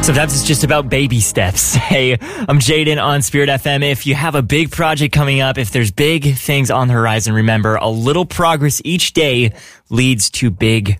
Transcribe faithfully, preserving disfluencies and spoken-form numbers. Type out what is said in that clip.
Sometimes it's just about baby steps. Hey, I'm Jaden on Spirit F M. If you have a big project coming up, if there's big things on the horizon, remember, a little progress each day leads to big